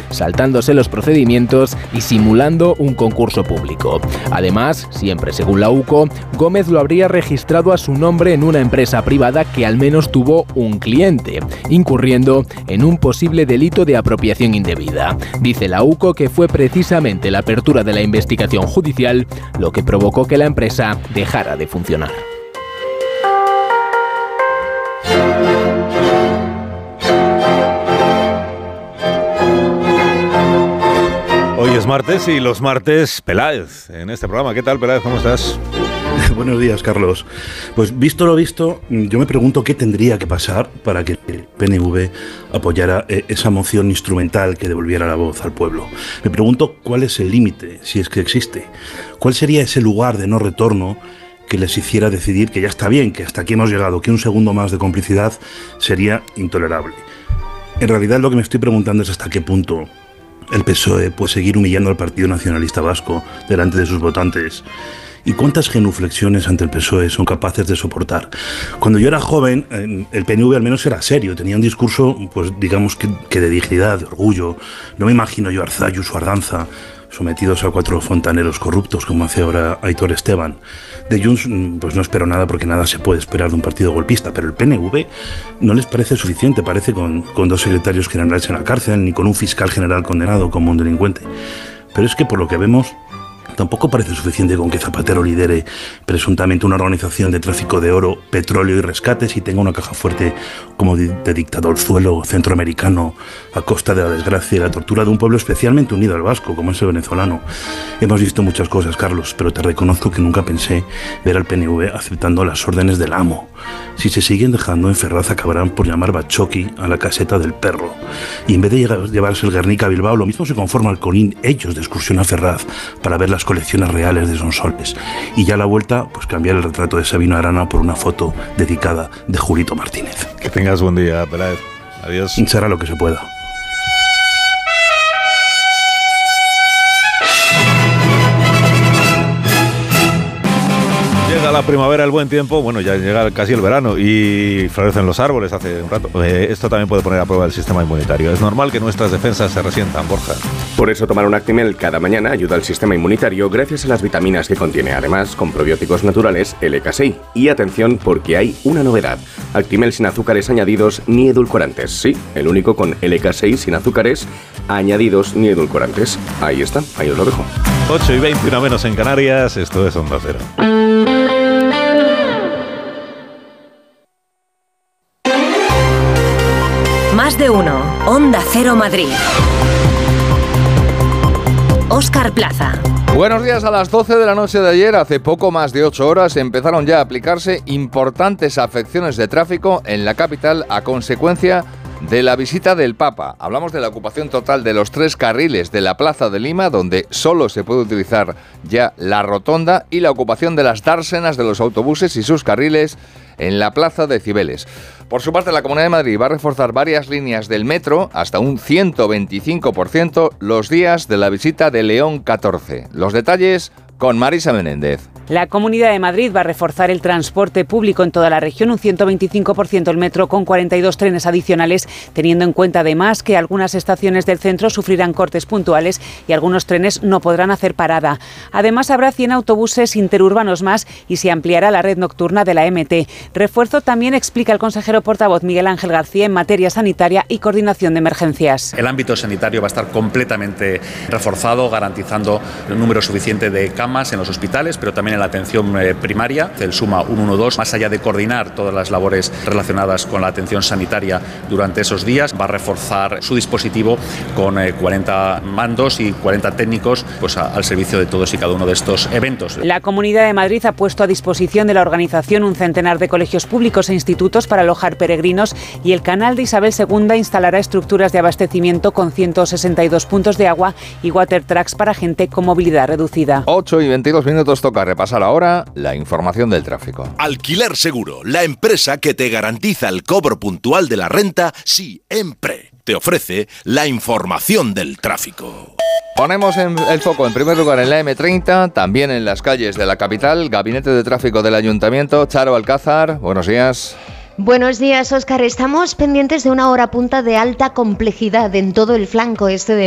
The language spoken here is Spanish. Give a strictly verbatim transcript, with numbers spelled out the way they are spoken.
saltándose los procedimientos y simulando un concurso público. Además, siempre según la U C O, Gómez lo habría registrado a su nombre en una empresa privada que al menos tuvo un cliente, incurriendo en un posible delito de apropiación indebida. Dice la U C O que fue precisamente la apertura de la investigación judicial lo que provocó que la empresa dejara de funcionar. Hoy es martes y los martes Peláez en este programa. ¿Qué tal, Peláez? ¿Cómo estás? Buenos días, Carlos. Pues visto lo visto, yo me pregunto qué tendría que pasar para que el P N V apoyara esa moción instrumental que devolviera la voz al pueblo. Me pregunto cuál es el límite, si es que existe. ¿Cuál sería ese lugar de no retorno que les hiciera decidir que ya está bien, que hasta aquí hemos llegado, que un segundo más de complicidad sería intolerable? En realidad lo que me estoy preguntando es hasta qué punto el P S O E puede seguir humillando al Partido Nacionalista Vasco delante de sus votantes. ¿Y cuántas genuflexiones ante el P S O E son capaces de soportar? Cuando yo era joven, el P N V al menos era serio, tenía un discurso, pues digamos que, que de dignidad, de orgullo. No me imagino yo a Arzallus o Ardanza sometidos a cuatro fontaneros corruptos, como hace ahora Aitor Esteban. De Junts, pues no espero nada, porque nada se puede esperar de un partido golpista, pero el P N V no les parece suficiente, parece con, con dos secretarios generales en la cárcel, ni con un fiscal general condenado como un delincuente. Pero es que por lo que vemos, tampoco parece suficiente con que Zapatero lidere presuntamente una organización de tráfico de oro, petróleo y rescates y tenga una caja fuerte como de, de dictadorzuelo centroamericano a costa de la desgracia y la tortura de un pueblo especialmente unido al vasco, como es el venezolano. Hemos visto muchas cosas, Carlos, pero te reconozco que nunca pensé ver al P N V aceptando las órdenes del amo. Si se siguen dejando en Ferraz, acabarán por llamar Bachoqui a la caseta del perro. Y en vez de llevarse el Guernica a Bilbao, lo mismo se conforman con ir ellos de excursión a Ferraz para ver las colecciones reales de Sonsoles. Y ya a la vuelta, pues cambiar el retrato de Sabino Arana por una foto dedicada de Julito Martínez. Que tengas buen día, Peláez. Adiós. Será lo que se pueda. Llega la primavera, el buen tiempo, bueno, ya llega casi el verano y florecen los árboles hace un rato. Eh, esto también puede poner a prueba el sistema inmunitario. Es normal que nuestras defensas se resientan, Borja. Por eso tomar un Actimel cada mañana ayuda al sistema inmunitario gracias a las vitaminas que contiene, además con probióticos naturales L K seis. Y atención, porque hay una novedad. Actimel sin azúcares añadidos ni edulcorantes. Sí, el único con L K seis sin azúcares añadidos ni edulcorantes. Ahí está, ahí os lo dejo. ocho y veinte, una menos en Canarias. Esto es Onda Cero. Más de uno. Onda Cero Madrid. Óscar Plaza. Buenos días. A las doce de la noche de ayer, hace poco más de ocho horas, empezaron ya a aplicarse importantes afecciones de tráfico en la capital a consecuencia de la visita del Papa. Hablamos de la ocupación total de los tres carriles de la Plaza de Lima, donde solo se puede utilizar ya la rotonda, y la ocupación de las dársenas de los autobuses y sus carriles en la Plaza de Cibeles. Por su parte, la Comunidad de Madrid va a reforzar varias líneas del metro, hasta un ciento veinticinco por ciento, los días de la visita de León catorce. Los detalles con Marisa Menéndez. La Comunidad de Madrid va a reforzar el transporte público en toda la región, un ciento veinticinco por ciento el metro, con cuarenta y dos trenes adicionales, teniendo en cuenta además que algunas estaciones del centro sufrirán cortes puntuales y algunos trenes no podrán hacer parada. Además, habrá cien autobuses interurbanos más y se ampliará la red nocturna de la M T. Refuerzo también, explica el consejero portavoz Miguel Ángel García, en materia sanitaria y coordinación de emergencias. El ámbito sanitario va a estar completamente reforzado, garantizando un número suficiente de camas en los hospitales, pero también en la atención eh, primaria, el Suma ciento doce, más allá de coordinar todas las labores relacionadas con la atención sanitaria durante esos días, va a reforzar su dispositivo con eh, cuarenta mandos y cuarenta técnicos pues, a, al servicio de todos y cada uno de estos eventos. La Comunidad de Madrid ha puesto a disposición de la organización un centenar de colegios públicos e institutos para alojar peregrinos, y el Canal de Isabel segunda instalará estructuras de abastecimiento con ciento sesenta y dos puntos de agua y water trucks para gente con movilidad reducida. ocho y veintidós minutos, toca repasar ahora la información del tráfico. Alquiler Seguro, la empresa que te garantiza el cobro puntual de la renta siempre. Te ofrece la información del tráfico. Ponemos en el foco en primer lugar en la eme treinta, también en las calles de la capital. Gabinete de Tráfico del Ayuntamiento, Charo Alcázar, buenos días. Buenos días, Óscar. Estamos pendientes de una hora punta de alta complejidad en todo el flanco este de